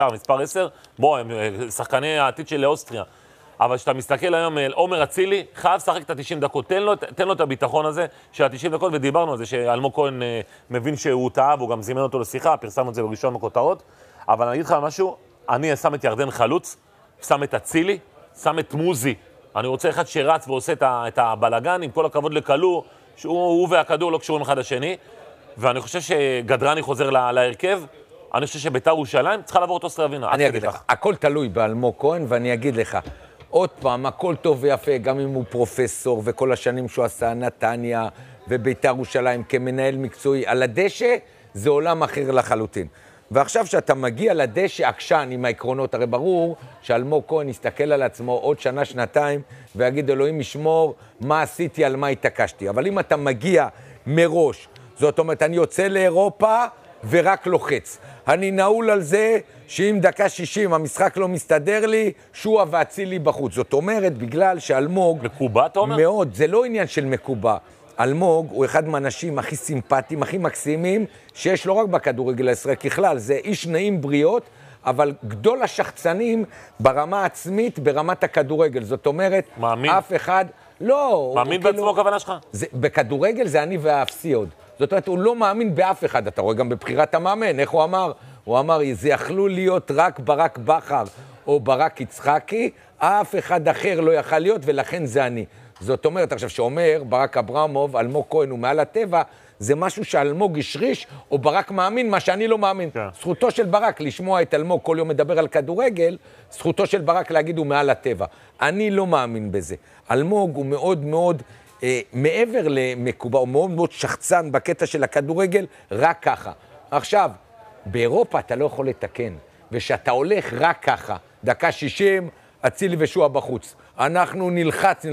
מספר 10, בוא, הם שחקני העתיד של אוסטריה. אבל כשאתה מסתכל היום על עומר אצילי, חייב לשחק את ה-90 דקות. תן לו את הביטחון הזה של ה-90 דקות, ודיברנו על זה שאלמוג כהן מבין שהוא טעה, והוא גם זימן אותו לשיחה, פרסמנו את זה בראשון בכותרות. אבל אני אגיד לך משהו, אני שם את ירדן חלוץ, שם את אצילי, שם את מוזי. אני רוצה אחד שרץ ועושה את הבלגן, עם כל הכבוד לקלו, שהוא והכדור לא קשורים אחד לשני. ואני חושב שגדרני חוזר להרכב, אני חושב שבית"ר ירושלים צריכה לעבור את אוסטריה ווינה. אני אגיד לך, הכל תלוי באלמוג כהן, ואני אגיד לך, עוד פעם, הכל טוב ויפה, גם אם הוא פרופסור, וכל השנים שהוא עשה נתניה, ובית"ר ירושלים כמנהל מקצועי, על הדשא זה עולם אחר לחלוטין. ועכשיו שאתה מגיע לדשא עקשן עם העקרונות, הרי ברור שאלמוג כהן יסתכל על עצמו עוד שנה, שנתיים, ויגיד אלוהים ישמור מה עשיתי, על מה התעקשתי. אבל אם אתה מגיע מראש, זאת אומרת, אני יוצא לאירופה ורק לוחץ. אני נעול על זה שאם דקה 60 המשחק לא מסתדר לי, שועה ואצילי בחוץ. זאת אומרת, בגלל שאלמוג... מקובע, אתה אומר? מאוד, זה לא עניין של מקובע. אלמוג הוא אחד מהאנשים הכי סימפטיים, הכי מקסימים, שיש לא רק בכדורגל הישראלי ככלל, זה איש נעים בריות, אבל גדול השחצנים ברמה העצמית, ברמת הכדורגל. זאת אומרת, מאמין. אף אחד... לא... מאמין בעצמו הכוונה שלך? בכדורגל זה אני והאפסי עוד. זאת אומרת, הוא לא מאמין באף אחד. אתה רואה גם בבחירת המאמן, איך הוא אמר? הוא אמר, זה יכלו להיות רק ברק בכר או ברק יצחקי, אף אחד אחר לא יכל להיות, ולכן זה אני. זאת אומרת, עכשיו שאומר, ברק אברמוב, אלמוג כהן הוא מעל הטבע, זה משהו שאלמוג השריש, או ברק מאמין, מה שאני לא מאמין. כן. זכותו של ברק לשמוע את אלמוג כל יום מדבר על כדורגל, זכותו של ברק להגיד הוא מעל הטבע. אני לא מאמין בזה. אלמוג הוא מאוד מאוד... מעבר למקובע, הוא מאוד מאוד שחצן בקטע של הכדורגל, רק ככה. עכשיו, באירופה אתה לא יכול לתקן, ושאתה הולך רק ככה, דקה 60, אצילי ושועה בחוץ. אנחנו נלחץ.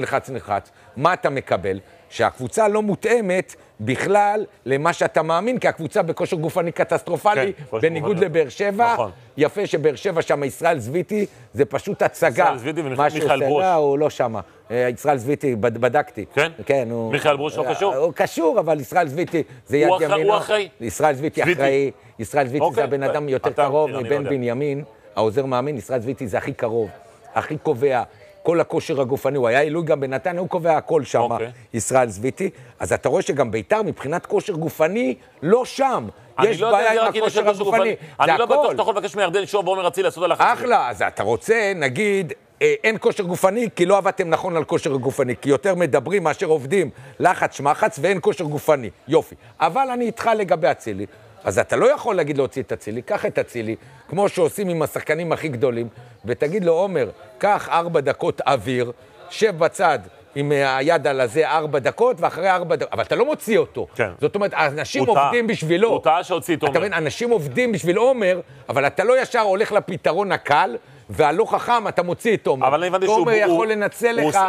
מה אתה מקבל? שהקבוצה לא מותאמת בכלל למה שאתה מאמין, כי הקבוצה בכושר גופני קטסטרופלי, כן, בניגוד לבאר שבע. נכון. יפה שבאר שבע שם, ישראל זוויתי, זה פשוט הצגה. ישראל זוויתי ומיכאל ברוש. הוא לא שם. ישראל זוויתי, בדקתי. כן? כן, מיכאל ברוש לא קשור? הוא קשור, אבל ישראל זוויתי, זה יד ימינו. הוא אחראי? ישראל זוויתי אחראי. ישראל זוויתי זה הבן אדם יותר קרוב מבן בנימין, העוזר מאמין, ישראל זוויתי זה הכי קרוב, הכי קובע. כל הכושר הגופני, הוא היה עילוי גם בנתניה, הוא קובע הכל שם, ישראל זוויתי. אז אתה רואה שגם בית"ר מבחינת כושר גופני, לא שם. יש בעיה עם הכושר הגופני. אני לא בטוח שאתה יכול לבקש מירדן שוב ועומר אצילי לעשות על החצי. אחלה, אז אתה רוצה, נגיד, אין כושר גופני, כי לא עבדתם נכון על כושר גופני, כי יותר מדברים מאשר עובדים לחץ שמחץ, ואין כושר גופני. יופי. אבל אני איתך לגבי אצילי. אז אתה לא יכול להגיד להוציא את אצילי, קח את אצילי, כמו שעושים עם השחקנים הכי גדולים, ותגיד לו, עומר, קח 4 דקות אוויר, שב בצד עם היד על הזה 4 דקות, ואחרי 4 דקות, אבל אתה לא מוציא אותו. כן. זאת אומרת, אנשים עובדים בשבילו. הוא טעה שהוציא את עומר. אתה מבין, אנשים עובדים בשביל עומר, אבל אתה לא ישר הולך לפתרון הקל, והלא חכם, אתה מוציא את עומר. אבל אני הבנתי עומר יכול לנצל לך...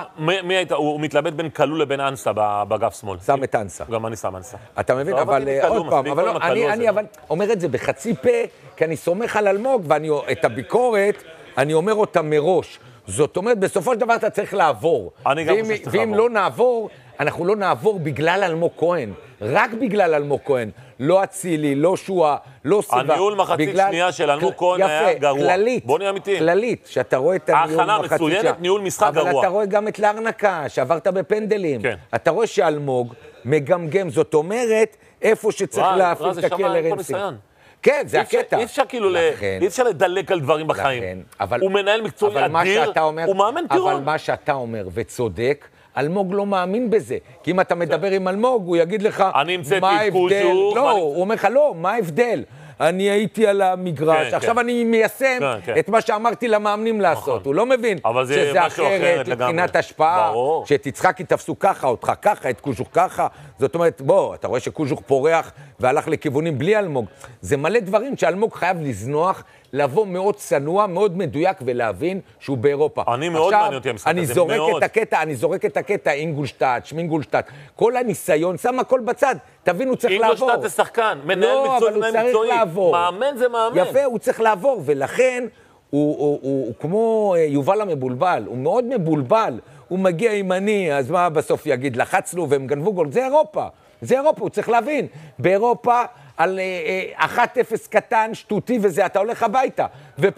הוא מתלבט בין כלול לבין אנסה בגף שמאל. שם את אנסה. גם אני שם אנסה. אתה מבין, אבל עוד פעם, אני אבל אומר את זה בחצי פה, כי אני סומך על אלמוג, ואת הביקורת, אני אומר אותה מראש. זאת אומרת, בסופו של דבר אתה צריך לעבור. ואם לא נעבור, אנחנו לא נעבור בגלל אלמוג כהן. רק בגלל אלמוג כהן. לא אצילי, לא שועה, לא סיבה. הניהול מחצית שנייה של אלמוג כהן היה גרוע. כללית, בוא נהיה אמיתיים. כללית, שאתה רואה את הניהול מחצית שנייה. ההכנה מצוינת, ניהול משחק גרוע. אבל אתה רואה גם את לארנקה, שעברת בפנדלים. כן. אתה רואה שאלמוג מגמגם, זאת אומרת, איפה שצריך להפעיל את הקל לרנסי. כן, זה הקטע. אי אפשר כאילו, אי אפשר לדלק על דברים בחיים. הוא מנהל מקצועי אדיר, הוא מאמן טירון. אבל מה שאתה אומר וצודק, אלמוג לא מאמין בזה. כי אם אתה מדבר עם אלמוג, הוא יגיד לך, מה ההבדל? לא, הוא אומר לך, לא, מה ההבדל? אני הייתי על המגרש, עכשיו אני מיישם את מה שאמרתי למאמנים לעשות. הוא לא מבין שזה אחרת מבחינת השפעה, שאת יצחקי תפסו ככה, אותך ככה, את קוז'וך ככה. זאת אומרת, בוא, אתה רואה שקוז'וך פורח והלך לכיוונים בלי אלמוג. זה מלא דברים שאלמוג חייב לזנוח, לבוא מאוד צנוע, מאוד מדויק ולהבין שהוא באירופה. אני מאוד מעניין אותי המשחק הזה, מאוד. אני זורק את הקטע, אינגולשטאט, שמינגולשטאט, כל הניסיון, שם הכל בצד, תבין, הוא צריך לעבור. אינגולשטאט זה שחקן, מנהל מקצועי, מנהל מקצועי, מאמן זה מאמן. יפה, הוא צריך לעבור, ולכן הוא כמו יובל המבולבל, הוא מאוד מבולבל, הוא מגיע ימני, אז מה בסוף יגיד, לחצנו והם גנבו גול, זה אירופה, הוא צריך להבין, באירופה על 1-0 קטן, שטותי וזה, אתה הולך הביתה.